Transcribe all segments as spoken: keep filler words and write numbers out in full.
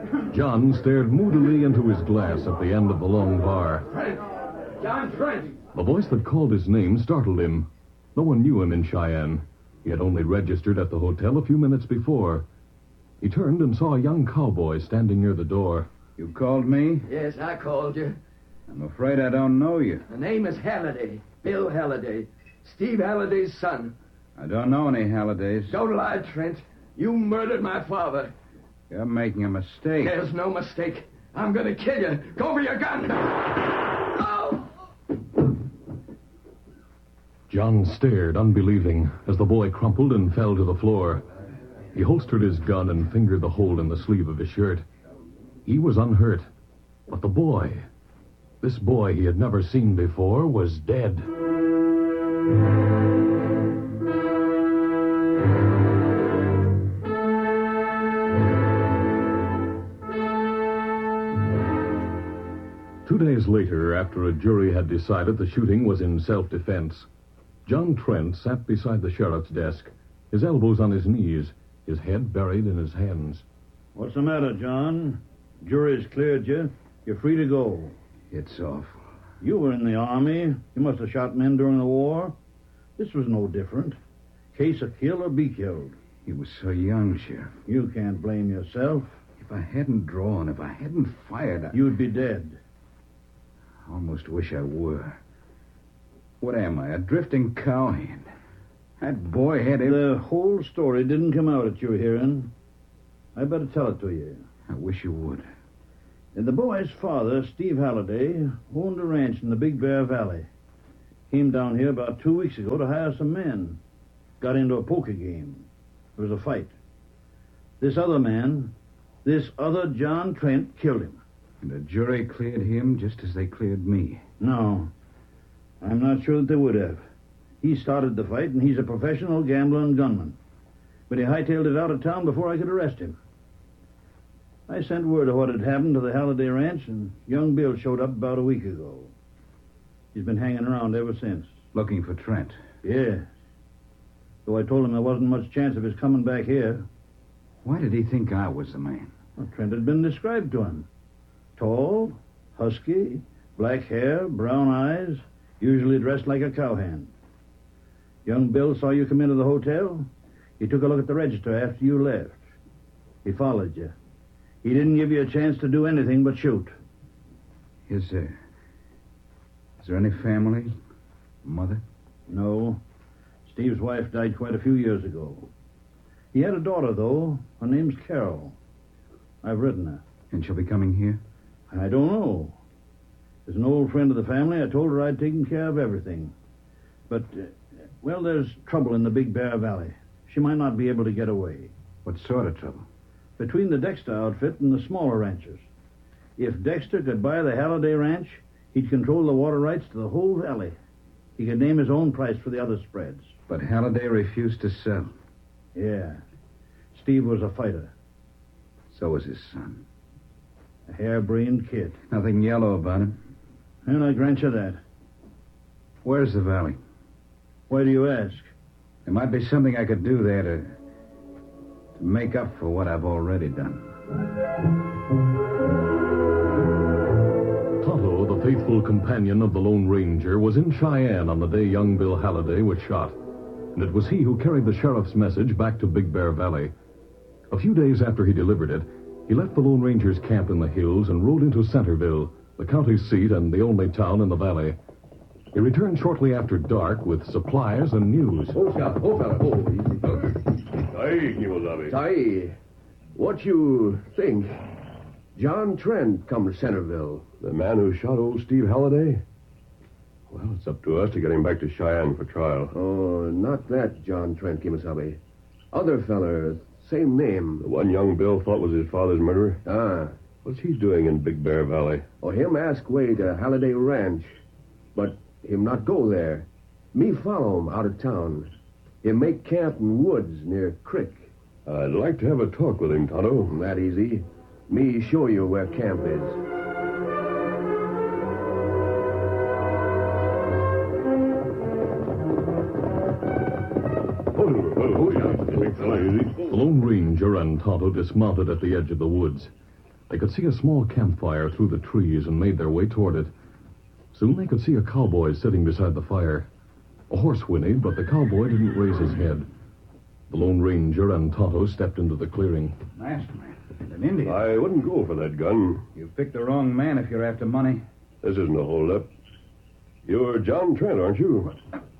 John stared moodily into his glass at the end of the long bar. Trent! John Trent! The voice that called his name startled him. No one knew him in Cheyenne. He had only registered at the hotel a few minutes before. He turned and saw a young cowboy standing near the door. You called me? Yes, I called you. I'm afraid I don't know you. The name is Halliday. Bill Halliday. Steve Halliday's son. I don't know any Hallidays. Don't lie, Trent. You murdered my father. You're making a mistake. There's no mistake. I'm going to kill you. Go for your gun. No! John stared, unbelieving, as the boy crumpled and fell to the floor. He holstered his gun and fingered the hole in the sleeve of his shirt. He was unhurt. But the boy, this boy he had never seen before, was dead. Two days later, after a jury had decided the shooting was in self-defense, John Trent sat beside the sheriff's desk, his elbows on his knees, his head buried in his hands. What's the matter, John? Jury's cleared you. You're free to go. It's awful. You were in the Army. You must have shot men during the war. This was no different. Case of kill or be killed. He was so young, Sheriff. You can't blame yourself. If I hadn't drawn, if I hadn't fired, I... You'd be dead. I almost wish I were. What am I, a drifting cowhand? That boy had... Every... The whole story didn't come out at your hearing. I better tell it to you. I wish you would. And the boy's father, Steve Halliday, owned a ranch in the Big Bear Valley. Came down here about two weeks ago to hire some men. Got into a poker game. There was a fight. This other man, this other John Trent, killed him. And the jury cleared him just as they cleared me. No. I'm not sure that they would have. He started the fight, and he's a professional gambler and gunman. But he hightailed it out of town before I could arrest him. I sent word of what had happened to the Halliday Ranch, and young Bill showed up about a week ago. He's been hanging around ever since. Looking for Trent? Yes. Though I told him there wasn't much chance of his coming back here. Why did he think I was the man? Well, Trent had been described to him. Tall, husky, black hair, brown eyes, usually dressed like a cowhand. Young Bill saw you come into the hotel. He took a look at the register after you left. He followed you. He didn't give you a chance to do anything but shoot. Is there... Is there any family? Mother? No. Steve's wife died quite a few years ago. He had a daughter, though. Her name's Carol. I've written her. And she'll be coming here? I don't know. As an old friend of the family, I told her I'd taken care of everything. But, uh, well, there's trouble in the Big Bear Valley. She might not be able to get away. What sort of trouble? Between the Dexter outfit and the smaller ranchers. If Dexter could buy the Halliday Ranch, he'd control the water rights to the whole valley. He could name his own price for the other spreads. But Halliday refused to sell. Yeah. Steve was a fighter. So was his son. A harebrained kid. Nothing yellow about him. And I grant you that. Where's the valley? Why do you ask? There might be something I could do there to... to make up for what I've already done. Tonto, the faithful companion of the Lone Ranger, was in Cheyenne on the day young Bill Halliday was shot. And it was he who carried the sheriff's message back to Big Bear Valley. A few days after he delivered it, he left the Lone Ranger's camp in the hills and rode into Centerville, the county seat and the only town in the valley. He returned shortly after dark with supplies and news. Oh, Scout. Oh, fella. Oh, easy, fella. Aye, Kimosabe. Aye. What you think? John Trent come to Centerville. The man who shot old Steve Halliday? Well, it's up to us to get him back to Cheyenne for trial. Oh, not that John Trent, Kimasabi. Other feller, same name. The one young Bill thought was his father's murderer? Ah. What's he doing in Big Bear Valley? Oh, him ask way to Halliday Ranch. But him not go there. Me follow him out of town. Him make camp in woods near creek. I'd like to have a talk with him, Tonto. That easy. Me show you where camp is. The Lone Ranger and Tonto dismounted at the edge of the woods. They could see a small campfire through the trees and made their way toward it. Soon they could see a cowboy sitting beside the fire. A horse whinnied, but the cowboy didn't raise his head. The Lone Ranger and Tonto stepped into the clearing. Master man, an Indian. I wouldn't go for that gun. You picked the wrong man if you're after money. This isn't a holdup. You're John Trent, aren't you?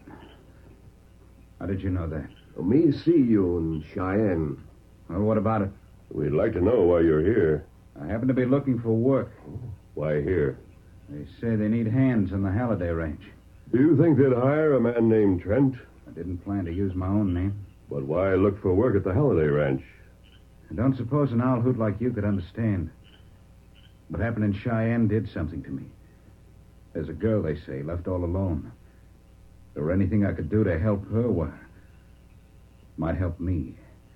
How did you know that? Me see you in Cheyenne. Well, what about it? We'd like to know why you're here. I happen to be looking for work. Why here? They say they need hands on the Halliday Ranch. Do you think they'd hire a man named Trent? I didn't plan to use my own name. But why look for work at the Halliday Ranch? I don't suppose an owl hoot like you could understand. What happened in Cheyenne did something to me. There's a girl, they say, left all alone. If there were anything I could do to help her, why, might help me.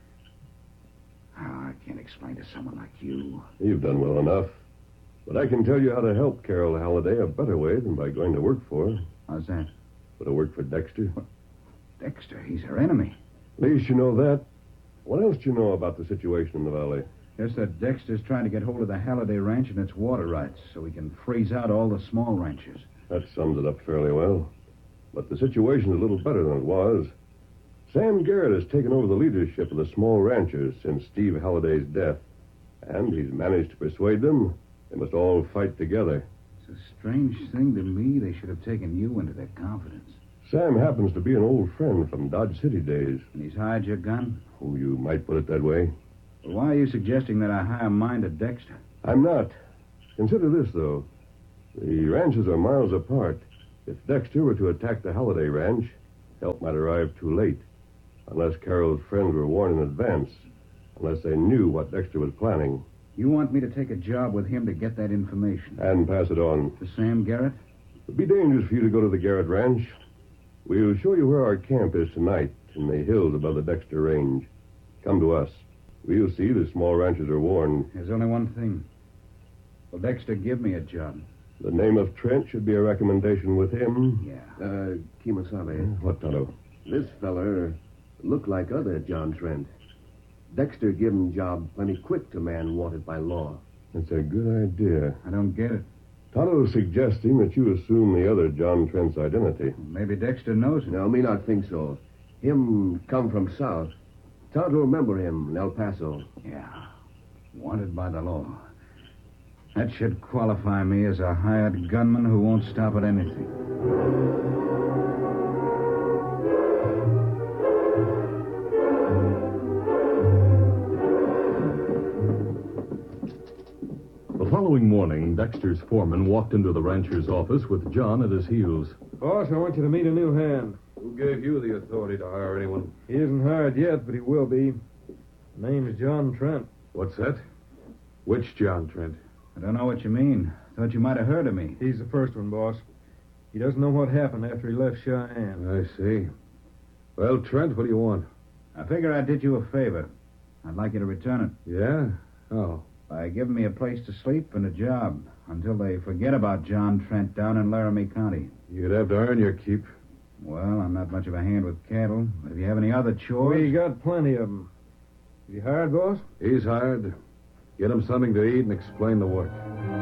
Oh, I can't explain to someone like you. You've done well enough. But I can tell you how to help Carol Halliday a better way than by going to work for her. How's that? Go to work for Dexter. What? Dexter, he's her enemy. At least you know that. What else do you know about the situation in the valley? Just that Dexter's trying to get hold of the Halliday Ranch and its water rights so he can freeze out all the small ranches. That sums it up fairly well. But the situation's a little better than it was. Sam Garrett has taken over the leadership of the small ranchers since Steve Halliday's death. And he's managed to persuade them they must all fight together. It's a strange thing to me they should have taken you into their confidence. Sam happens to be an old friend from Dodge City days. And he's hired your gun? Oh, you might put it that way. Well, why are you suggesting that I hire mine to Dexter? I'm not. Consider this, though. The ranches are miles apart. If Dexter were to attack the Halliday Ranch, help might arrive too late. Unless Carol's friends were warned in advance. Unless they knew what Dexter was planning. You want me to take a job with him to get that information? And pass it on. To Sam Garrett? It'd be dangerous for you to go to the Garrett Ranch. We'll show you where our camp is tonight, in the hills above the Dexter Range. Come to us. We'll see the small ranches are warned. There's only one thing. Will Dexter give me a job? The name of Trent should be a recommendation with him. Yeah. Uh, Kimasabe, What, Tonto? this feller look like other John Trent. Dexter give him job plenty quick to man wanted by law. That's a good idea. I don't get it. Tonto's suggesting that you assume the other John Trent's identity. Maybe Dexter knows him. No, me not think so. Him come from south. Tonto remember him in El Paso. Yeah. Wanted by the law. That should qualify me as a hired gunman who won't stop at anything. The following morning, Dexter's foreman walked into the rancher's office with John at his heels. Boss, I want you to meet a new hand. Who gave you the authority to hire anyone? He isn't hired yet, but he will be. The name's John Trent. What's that? Which John Trent? I don't know what you mean. Thought you might have heard of me. He's the first one, boss. He doesn't know what happened after he left Cheyenne. I see. Well, Trent, what do you want? I figure I did you a favor. I'd like you to return it. Yeah? Oh. By giving me a place to sleep and a job until they forget about John Trent down in Laramie County. You'd have to earn your keep. Well, I'm not much of a hand with cattle, but if you have any other chores... We got plenty of them. Is he hired, boss? He's hired. Get him something to eat and explain the work.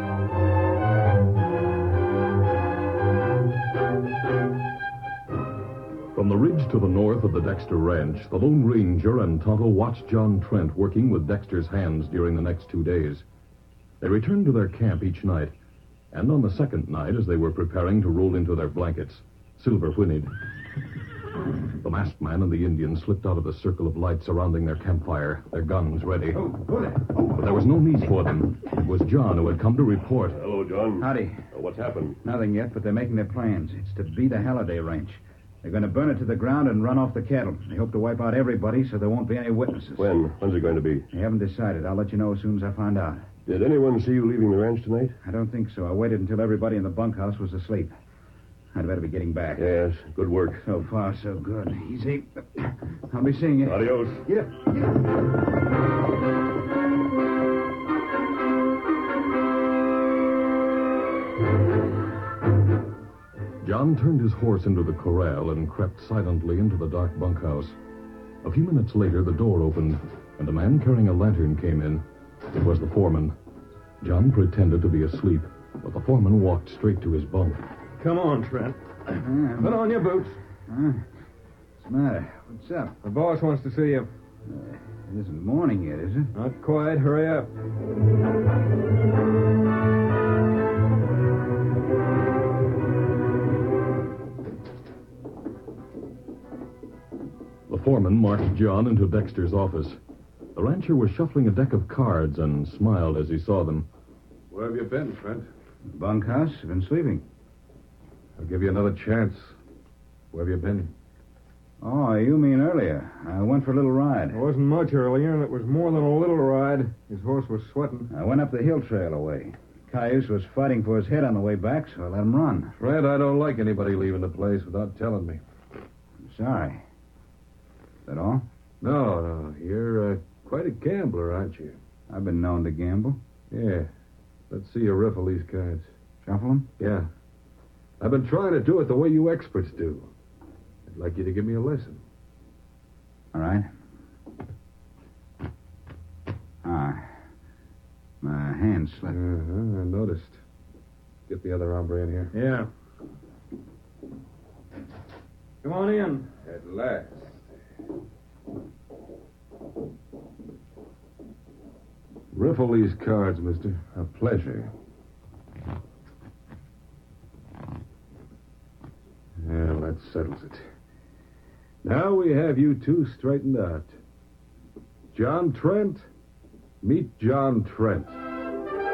From the ridge to the north of the Dexter Ranch, the Lone Ranger and Tonto watched John Trent working with Dexter's hands during the next two days. They returned to their camp each night, and on the second night, as they were preparing to roll into their blankets, Silver whinnied. The masked man and the Indian slipped out of the circle of light surrounding their campfire, their guns ready. But there was no need for them. It was John who had come to report. Hello, John. Howdy. Uh, what's happened? Nothing yet, but they're making their plans. It's to be the Halliday Ranch. They're going to burn it to the ground and run off the cattle. They hope to wipe out everybody so there won't be any witnesses. When? When's it going to be? They haven't decided. I'll let you know as soon as I find out. Did anyone see you leaving the ranch tonight? I don't think so. I waited until everybody in the bunkhouse was asleep. I'd better be getting back. Yes. Good work. So far, so good. Easy. I'll be seeing you. Adios. Get up. Get up. John turned his horse into the corral and crept silently into the dark bunkhouse. A few minutes later, the door opened, and a man carrying a lantern came in. It was the foreman. John pretended to be asleep, but the foreman walked straight to his bunk. Come on, Trent. Put on your boots. Huh? What's the matter? What's up? The boss wants to see you. Uh, it isn't morning yet, is it? Not quite. Hurry up. The foreman marched John into Dexter's office. The rancher was shuffling a deck of cards and smiled as he saw them. Where have you been, Trent? Bunkhouse. I've been sleeping. I'll give you another chance. Where have you been? Oh, you mean earlier. I went for a little ride. It wasn't much earlier, and it was more than a little ride. His horse was sweating. I went up the hill trail away. Cayuse was fighting for his head on the way back, so I let him run. Trent, I don't like anybody leaving the place without telling me. I'm sorry. Is that all? No, no. You're uh, quite a gambler, aren't you? I've been known to gamble. Yeah. Let's see you riffle these cards. Shuffle them? Yeah. I've been trying to do it the way you experts do. I'd like you to give me a lesson. All right. Ah. My hand slipped. Uh-huh, I noticed. Get the other hombre in here. Yeah. Come on in. At last. Riffle these cards, mister. A pleasure. Well, that settles it. Now we have you two straightened out. John Trent, meet John Trent.